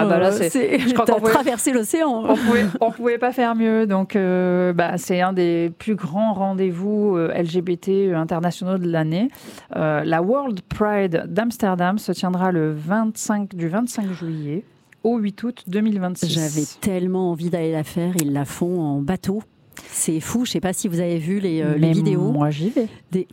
Je crois qu'on traversé l'océan. On pouvait pas faire mieux. Donc, c'est un des plus grands rendez-vous LGBT internationaux de l'année. La World Pride d'Amsterdam se tiendra du 25 juillet au 8 août 2026. J'avais tellement envie d'aller la faire. Ils la font en bateau. C'est fou. Je sais pas si vous avez vu les vidéos. Moi, j'y vais.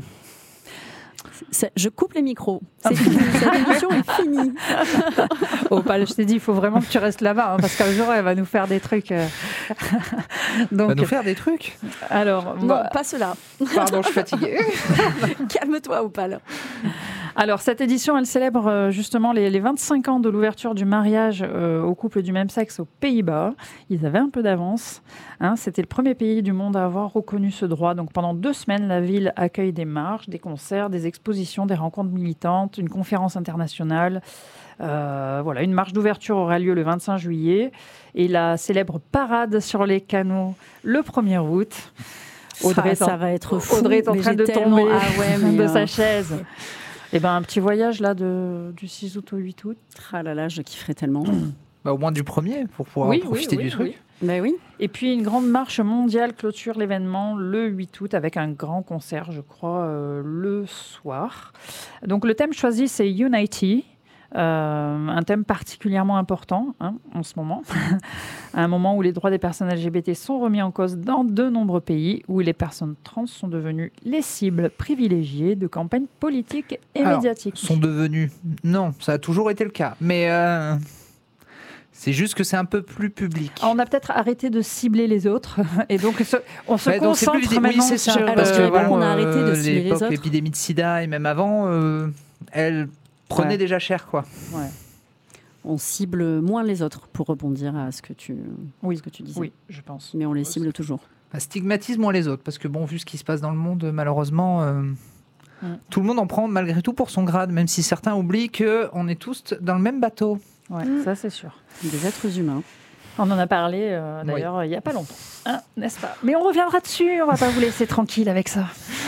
Je coupe les micros. C'est fini. Cette émission est finie. Opal, je t'ai dit, il faut vraiment que tu restes là-bas, parce qu'un jour, elle va nous faire des trucs. Donc, va nous faire des trucs Alors, non, pas cela. Pardon, je suis fatiguée. Calme-toi, Opal. Alors, cette édition, elle célèbre justement les 25 ans de l'ouverture du mariage aux couples du même sexe aux Pays-Bas. Ils avaient un peu d'avance. C'était le premier pays du monde à avoir reconnu ce droit. Donc, pendant 2 semaines, la ville accueille des marches, des concerts, des expositions, des rencontres militantes, une conférence internationale. Une marche d'ouverture aura lieu le 25 juillet et la célèbre parade sur les canaux le 1er août. Ça va être fou. Audrey est en train de tomber de sa chaise. Eh ben, un petit voyage là du 6 août au 8 août. Ah là là, je kifferais tellement. Au moins du premier, pour pouvoir profiter du truc. Oui. Et puis une grande marche mondiale clôture l'événement le 8 août avec un grand concert, je crois, le soir. Donc le thème choisi, c'est Unity. Un thème particulièrement important en ce moment, à un moment où les droits des personnes LGBT sont remis en cause dans de nombreux pays, où les personnes trans sont devenues les cibles privilégiées de campagnes politiques et médiatiques. Sont devenues ? Non, ça a toujours été le cas, mais c'est juste que c'est un peu plus public. On a peut-être arrêté de cibler les autres, et donc on se concentre maintenant oui, c'est ça, sur... parce que on a arrêté de cibler les autres. L'épidémie de sida, et même avant, elle... prenez déjà cher, quoi. Ouais. On cible moins les autres, pour rebondir à ce que tu disais. Oui, je pense. Mais on les cible toujours. Stigmatise moins les autres, parce que vu ce qui se passe dans le monde, malheureusement, tout le monde en prend malgré tout pour son grade, même si certains oublient qu'on est tous dans le même bateau. Ouais, ça c'est sûr. Des êtres humains. On en a parlé d'ailleurs il n'y a pas longtemps, n'est-ce pas ? Mais on reviendra dessus, on ne va pas vous laisser tranquille avec ça.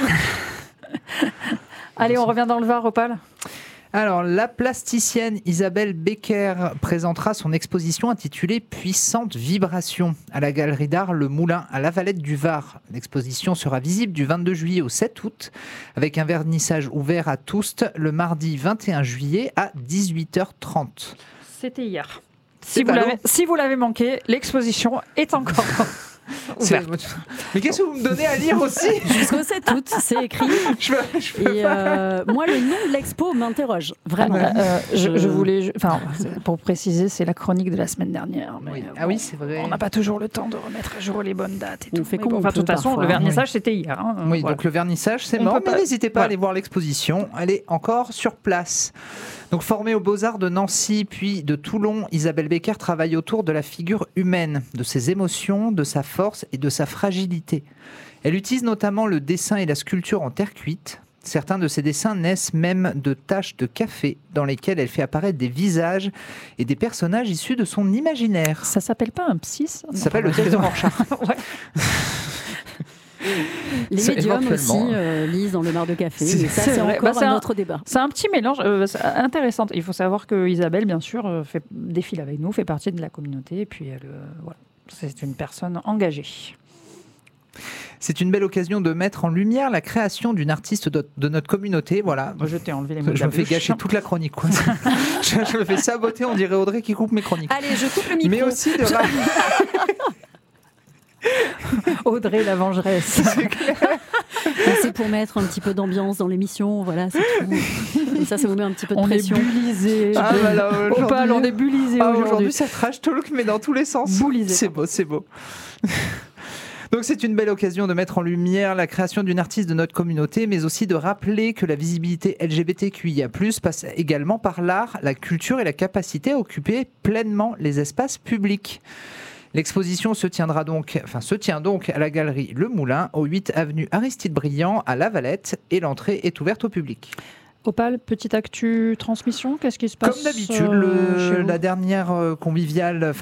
Allez, on revient dans le Var, Opal. Alors, la plasticienne Isabelle Becker présentera son exposition intitulée « Puissante vibration » à la galerie d'art Le Moulin à Lavalette du Var. L'exposition sera visible du 22 juillet au 7 août avec un vernissage ouvert à tous le mardi 21 juillet à 18h30. C'était hier. Si vous l'avez manqué, l'exposition est encore Mais qu'est-ce que vous me donnez à lire aussi ? Jusqu'au 7 août, c'est écrit. Moi, le nom de l'expo m'interroge, vraiment. Je voulais... pour préciser, c'est la chronique de la semaine dernière. Mais oui, c'est vrai. On n'a pas toujours le temps de remettre à jour les bonnes dates et tout. De toute façon, le vernissage, c'était hier. Donc le vernissage, c'est mort, mais n'hésitez pas à aller voir l'exposition. Elle est encore sur place. Donc formée aux Beaux-Arts de Nancy puis de Toulon, Isabelle Becker travaille autour de la figure humaine, de ses émotions, de sa force et de sa fragilité. Elle utilise notamment le dessin et la sculpture en terre cuite. Certains de ses dessins naissent même de taches de café dans lesquelles elle fait apparaître des visages et des personnages issus de son imaginaire. Ça s'appelle pas un psy, ça ? Ça s'appelle le trésor Rorschach. Ouais. Les médiums aussi lisent dans le mar de café. Mais ça, c'est encore un autre débat. C'est un petit mélange intéressant. Il faut savoir que Isabelle, bien sûr, défile avec nous, fait partie de la communauté. Et puis, c'est une personne engagée. C'est une belle occasion de mettre en lumière la création d'une artiste de notre communauté. Voilà. Je t'ai enlevé les mots de Je me fais gâcher toute la chronique. Quoi. je me fais saboter. On dirait Audrey qui coupe mes chroniques. Allez, je coupe le micro. Mais aussi de... Audrey la vengeresse. C'est pour mettre un petit peu d'ambiance dans l'émission, voilà, c'est tout. Et ça vous met un petit peu de pression. On est bullisé. On est bullisé aujourd'hui. C'est trash talk, mais dans tous les sens. Bullisé. C'est beau. Donc c'est une belle occasion de mettre en lumière la création d'une artiste de notre communauté, mais aussi de rappeler que la visibilité LGBTQIA+, passe également par l'art, la culture et la capacité à occuper pleinement les espaces publics. L'exposition se tient donc à la galerie Le Moulin, au 8 avenue Aristide Briand, à Lavalette, et l'entrée est ouverte au public. Opal, petite actu transmission, qu'est-ce qui se passe ? Comme d'habitude, la dernière conviviale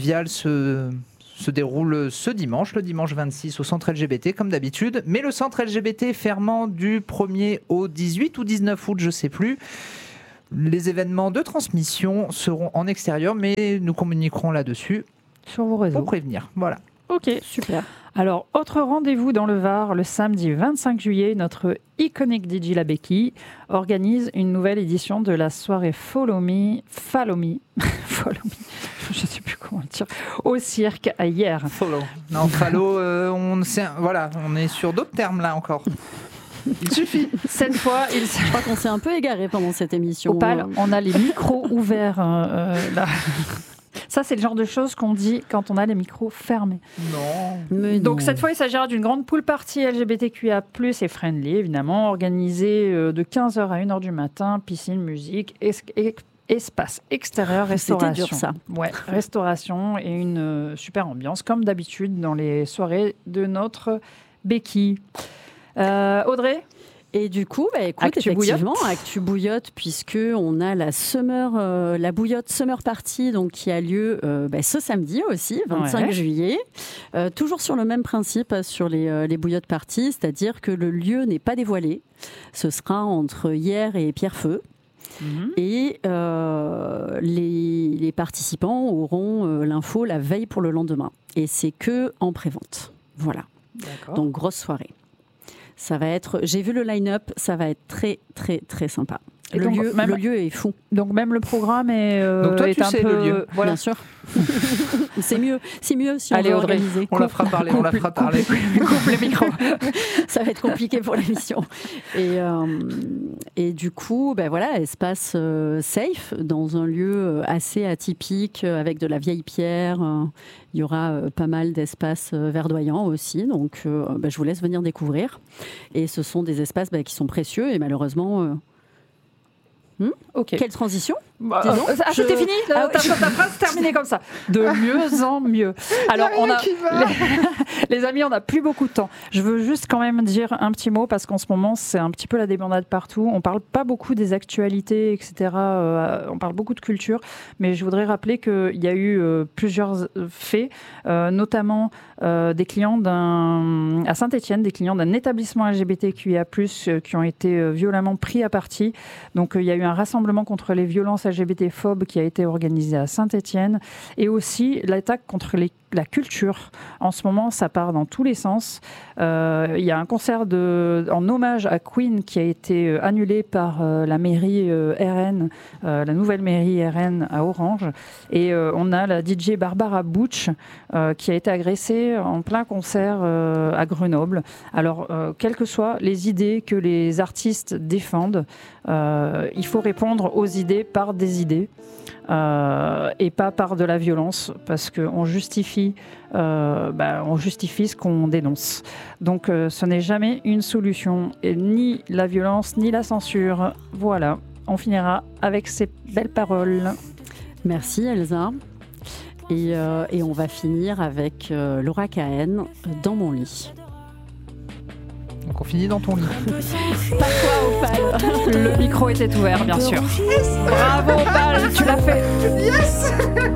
se déroule ce dimanche, le dimanche 26 au centre LGBT, comme d'habitude. Mais le centre LGBT fermant du 1er au 18 ou 19 août, je ne sais plus. Les événements de transmission seront en extérieur, mais nous communiquerons là-dessus sur vos réseaux pour prévenir. Voilà. Ok, super. Alors, autre rendez-vous dans le Var, le samedi 25 juillet, notre iconique DJ La Becky organise une nouvelle édition de la soirée Follow Me, je ne sais plus comment le dire, au cirque à Hier. Follow. Non, follow, on est sur d'autres termes là encore. Il suffit. Cette fois, je crois qu'on s'est un peu égaré pendant cette émission. Opal, on a les micros ouverts là. Ça, c'est le genre de choses qu'on dit quand on a les micros fermés. Non. Donc, cette fois, il s'agira d'une grande pool party LGBTQIA+, et friendly, évidemment, organisée de 15h à 1h du matin, piscine, musique, espace extérieur, restauration. C'était dur, ça. Ouais, restauration et une super ambiance, comme d'habitude dans les soirées de notre Becky. Audrey ? Et du coup, écoute, Actu effectivement, Actu Bouillotte, puisqu'on a la Bouillotte Summer Party donc, qui a lieu ce samedi aussi, 25 juillet. Toujours sur le même principe sur les Bouillottes Parties, c'est-à-dire que le lieu n'est pas dévoilé. Ce sera entre Hier et Pierrefeu. Et les participants auront l'info la veille pour le lendemain. Et c'est que en pré-vente. Voilà. D'accord. Donc, grosse soirée. Ça va être, j'ai vu le line-up, ça va être très, très, très sympa. Le lieu est fou. Donc même le programme est, donc toi, est tu un sais peu... le lieu. Voilà. Bien sûr. C'est mieux si Allez, on veut Audrey, organiser. On la fera parler. Coupe les micros. Ça va être compliqué pour l'émission. Et du coup, espace safe, dans un lieu assez atypique, avec de la vieille pierre. Il y aura pas mal d'espaces verdoyants aussi. Donc, je vous laisse venir découvrir. Et ce sont des espaces qui sont précieux et malheureusement... Ok. Quelle transition? C'était fini. Ta phrase terminée comme ça. De mieux en mieux. Alors, les amis, on n'a plus beaucoup de temps. Je veux juste quand même dire un petit mot parce qu'en ce moment, c'est un petit peu la débandade partout. On parle pas beaucoup des actualités, etc. On parle beaucoup de culture, mais je voudrais rappeler qu'il y a eu plusieurs faits, notamment des clients à Saint-Étienne, des clients d'un établissement LGBTQIA+, qui ont été violemment pris à partie. Donc, il y a eu un rassemblement contre les violences LGBT-phobes qui a été organisé à Saint-Étienne, et aussi l'attaque contre la culture. En ce moment, ça part dans tous les sens. Il y a un concert en hommage à Queen qui a été annulé par la mairie RN, la nouvelle mairie RN à Orange. Et on a la DJ Barbara Butch qui a été agressée en plein concert à Grenoble. Alors, quelles que soient les idées que les artistes défendent, il faut répondre aux idées par des idées. Et pas par de la violence, parce qu'on justifie ce qu'on dénonce. Donc ce n'est jamais une solution, et ni la violence ni la censure. Voilà, on finira avec ces belles paroles. Merci Elsa. Et on va finir avec Laura Cahen, Dans mon lit. Donc on finit dans ton lit. Pas toi, Opal. Le micro était ouvert, bien sûr. Yes. Bravo, Opal, tu l'as fait. Yes.